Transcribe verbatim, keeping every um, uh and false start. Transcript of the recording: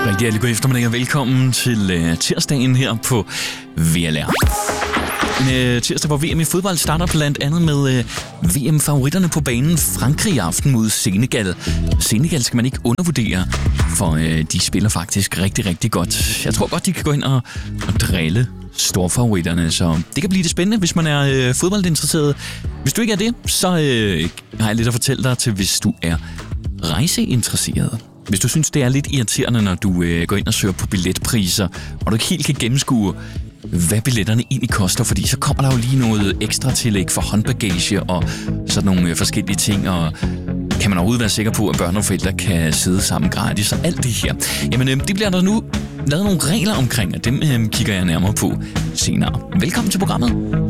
Rigtig hjertelig god eftermiddag og velkommen til uh, tirsdagen her på V L R. En uh, tirsdag, hvor V M i fodbold starter blandt andet med uh, V M-favoritterne på banen. Frankrig i aften mod Senegal. Senegal skal man ikke undervurdere, for uh, de spiller faktisk rigtig, rigtig godt. Jeg tror godt, de kan gå ind og, og drille storfavoritterne, så det kan blive det spændende, hvis man er uh, fodboldinteresseret. Hvis du ikke er det, så uh, har jeg lidt at fortælle dig til, hvis du er rejseinteresseret. Hvis du synes, det er lidt irriterende, når du øh, går ind og søger på billetpriser, og du ikke helt kan gennemskue, hvad billetterne egentlig koster, fordi så kommer der jo lige noget ekstra tillæg for håndbagage og sådan nogle øh, forskellige ting, og kan man overhovedet være sikker på, at børn og forældre kan sidde sammen gratis og alt det her. Jamen, øh, det bliver der nu lavet nogle regler omkring, og dem øh, kigger jeg nærmere på senere. Velkommen til programmet.